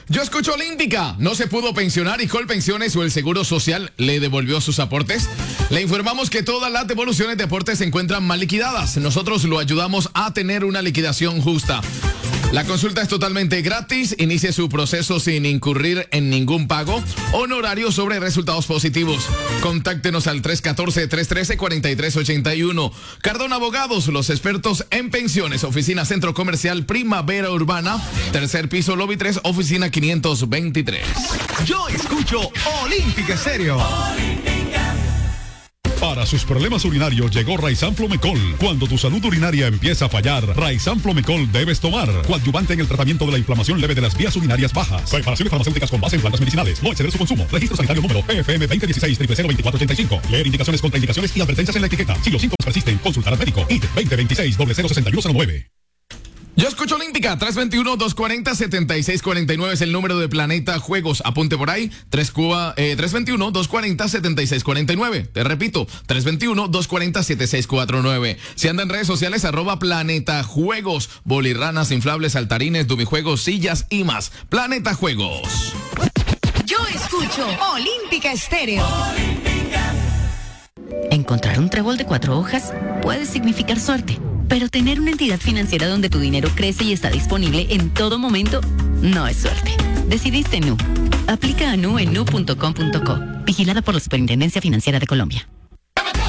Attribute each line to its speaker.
Speaker 1: Yo escucho Olímpica. No se pudo pensionar y Colpensiones o el Seguro Social le devolvió sus aportes. Le informamos que todas las devoluciones de aportes se encuentran mal liquidadas. Nosotros lo ayudamos a tener una liquidación justa. La consulta es totalmente gratis. Inicie su proceso sin incurrir en ningún pago. Honorario sobre resultados positivos. Contáctenos al 314-313-4381. Cardona Abogados, los expertos en pensiones. Oficina Centro Comercial Primavera Urbana. Tercer piso, lobby 3, oficina 523.
Speaker 2: Yo escucho Olímpica Estéreo.
Speaker 3: Para sus problemas urinarios llegó Raizan Flomecol. Cuando tu salud urinaria empieza a fallar, Raizan Flomecol debes tomar. Coadyuvante en el tratamiento de la inflamación leve de las vías urinarias bajas. Preparaciones farmacéuticas con base en plantas medicinales. No exceder su consumo. Registro sanitario número PFM 2016-002485. Leer indicaciones, contraindicaciones y advertencias en la etiqueta. Si los síntomas persisten, consultar al médico. ID 2026-006109.
Speaker 1: Yo escucho Olímpica, 321-240-7649 es el número de Planeta Juegos. Apunte por ahí, 321-240-7649. Te repito, 321-240-7649. Si anda en redes sociales, @Planeta Juegos. Bolirranas, inflables, saltarines, dumijuegos, sillas y más. Planeta Juegos.
Speaker 4: Yo escucho Olímpica Estéreo.
Speaker 5: Encontrar un trébol de 4 hojas puede significar suerte. Pero tener una entidad financiera donde tu dinero crece y está disponible en todo momento no es suerte. Decidiste Nu. Aplica a Nu en nu.com.co. Vigilada por la Superintendencia Financiera de Colombia.